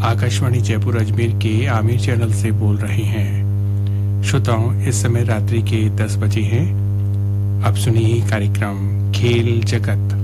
आकाशवाणी जयपुर अजमेर के आमिर चैनल से बोल रहे हैं। श्रोताओं, इस समय रात्रि के 10 बजे हैं। अब सुनिए कार्यक्रम खेल जगत।